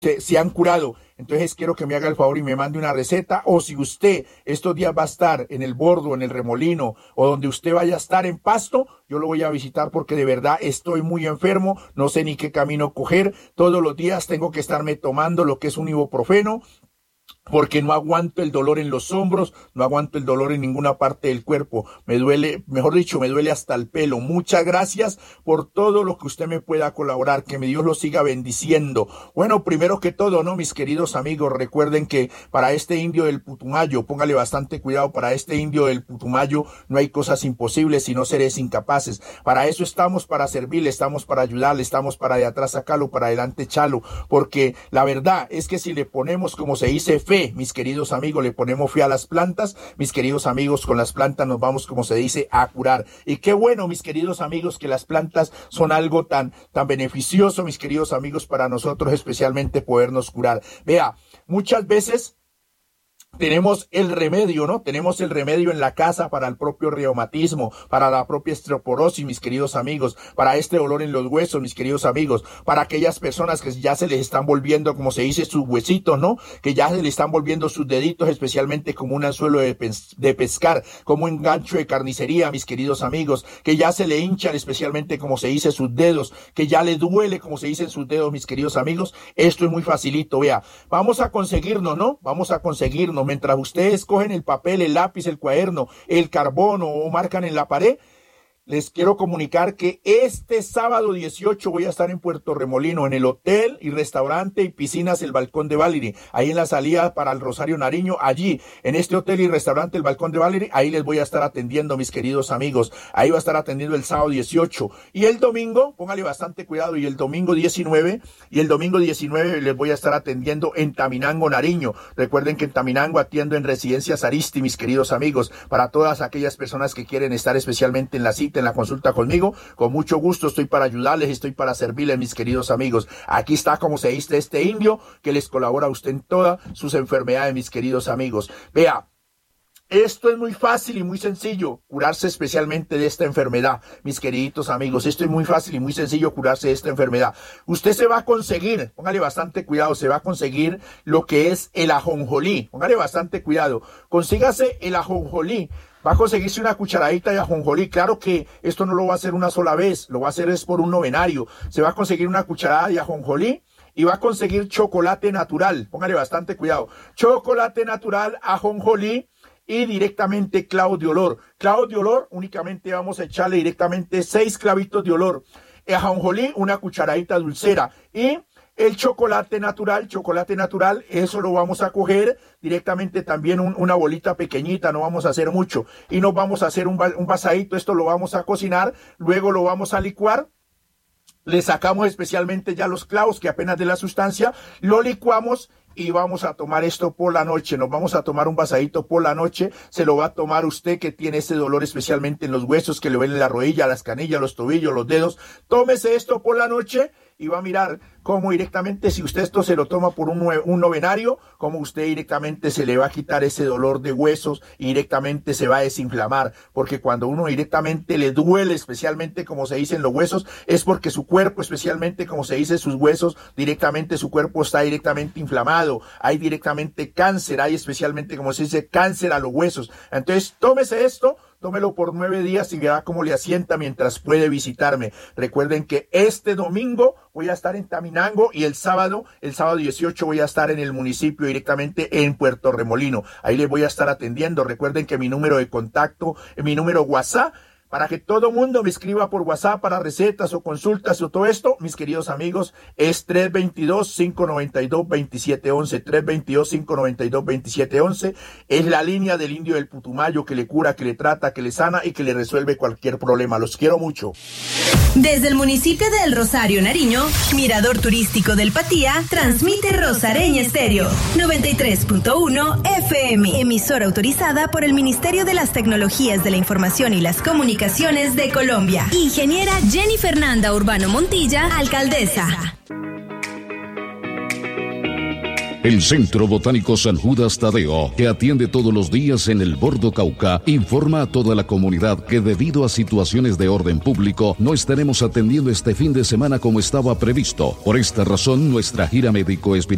se han curado. Entonces quiero que me haga el favor y me mande una receta, o si usted estos días va a estar en el Bordo, en el Remolino, o donde usted vaya a estar en Pasto, yo lo voy a visitar porque de verdad estoy muy enfermo, no sé ni qué camino coger, todos los días tengo que estarme tomando lo que es un ibuprofeno, porque no aguanto el dolor en los hombros, no aguanto el dolor en ninguna parte del cuerpo, me duele, mejor dicho, me duele hasta el pelo. Muchas gracias por todo lo que usted me pueda colaborar, que mi Dios lo siga bendiciendo. Bueno, primero que todo, ¿no, mis queridos amigos? Recuerden que para este indio del Putumayo, póngale bastante cuidado, para este indio del Putumayo no hay cosas imposibles, sino seres incapaces. Para eso estamos, para servirle, estamos para ayudarle, estamos para de atrás sacarlo, para adelante echarlo, porque la verdad es que si le ponemos, como se dice, fe, mis queridos amigos, le ponemos fe a las plantas, mis queridos amigos, con las plantas nos vamos, como se dice, a curar. Y qué bueno, mis queridos amigos, que las plantas son algo tan beneficioso, mis queridos amigos, para nosotros, especialmente podernos curar. Vea, muchas veces tenemos el remedio, ¿no? Tenemos el remedio en la casa para el propio reumatismo, para la propia osteoporosis, mis queridos amigos, para este dolor en los huesos, mis queridos amigos, para aquellas personas que ya se les están volviendo, como se dice, sus huesitos, ¿no? Que ya se les están volviendo sus deditos, especialmente como un anzuelo de pescar, como un gancho de carnicería, mis queridos amigos, que ya se le hinchan, especialmente, como se dice, sus dedos, que ya le duele, como se dice, en sus dedos, mis queridos amigos. Esto es muy facilito, vea. Vamos a conseguirnos, ¿no? Vamos a conseguirnos. Mientras ustedes cogen el papel, el lápiz, el cuaderno, el carbón o marcan en la pared, les quiero comunicar que este sábado 18 voy a estar en Puerto Remolino, en el hotel y restaurante y piscinas El Balcón de Valery, ahí en la salida para el Rosario Nariño, allí, en este hotel y restaurante El Balcón de Valery, ahí les voy a estar atendiendo, mis queridos amigos, ahí va a estar atendiendo el sábado 18, y el domingo, póngale bastante cuidado, y el domingo 19 les voy a estar atendiendo en Taminango, Nariño. Recuerden que en Taminango atiendo en Residencias Aristi, mis queridos amigos, para todas aquellas personas que quieren estar especialmente en la cita, en la consulta conmigo, con mucho gusto estoy para ayudarles, estoy para servirles, mis queridos amigos. Aquí está, como se dice, este indio que les colabora a usted en todas sus enfermedades, mis queridos amigos. Vea, esto es muy fácil y muy sencillo, curarse especialmente de esta enfermedad, mis queridos amigos. Esto es muy fácil y muy sencillo, curarse de esta enfermedad. Usted se va a conseguir, póngale bastante cuidado, se va a conseguir lo que es el ajonjolí. Póngale bastante cuidado, consígase el ajonjolí. Va a conseguirse una cucharadita de ajonjolí. Claro que esto no lo va a hacer una sola vez, lo va a hacer es por un novenario. Se va a conseguir una cucharada de ajonjolí y va a conseguir chocolate natural. Póngale bastante cuidado. Chocolate natural, ajonjolí y directamente clavos de olor. Clavos de olor, únicamente vamos a echarle directamente 6 clavitos de olor. Ajonjolí, una cucharadita dulcera. Y el chocolate natural, eso lo vamos a coger directamente también una bolita pequeñita, no vamos a hacer mucho. Y nos vamos a hacer un vasadito, esto lo vamos a cocinar, luego lo vamos a licuar. Le sacamos especialmente ya los clavos, que apenas de la sustancia, lo licuamos y vamos a tomar esto por la noche. Nos vamos a tomar un vasadito por la noche. Se lo va a tomar usted que tiene ese dolor especialmente en los huesos, que le ven en la rodilla, las canillas, los tobillos, los dedos. Tómese esto por la noche y va a mirar cómo directamente, si usted esto se lo toma por un novenario, cómo usted directamente se le va a quitar ese dolor de huesos y directamente se va a desinflamar, porque cuando uno directamente le duele, especialmente como se dice en los huesos, es porque su cuerpo, especialmente como se dice sus huesos, directamente su cuerpo está directamente inflamado, hay directamente cáncer, hay especialmente como se dice cáncer a los huesos. Entonces tómese esto, tómelo por 9 días y verá cómo le asienta mientras puede visitarme. Recuerden que este domingo voy a estar en Taminango y el sábado 18 voy a estar en el municipio directamente en Puerto Remolino. Ahí les voy a estar atendiendo. Recuerden que mi número de contacto, mi número WhatsApp, para que todo mundo me escriba por WhatsApp para recetas o consultas o todo esto, mis queridos amigos, es 322-592-2711, 322-592-2711, es la línea del indio del Putumayo que le cura, que le trata, que le sana y que le resuelve cualquier problema. Los quiero mucho. Desde el municipio de El Rosario, Nariño, Mirador Turístico del Patía, transmite Rosareña Estéreo, 93.1 FM, emisora autorizada por el Ministerio de las Tecnologías de la Información y las Comunicaciones de Colombia. Ingeniera Jenny Fernanda Urbano Montilla, alcaldesa. El Centro Botánico San Judas Tadeo, que atiende todos los días en el Bordo Cauca, informa a toda la comunidad que debido a situaciones de orden público no estaremos atendiendo este fin de semana como estaba previsto. Por esta razón, nuestra gira médico espiritual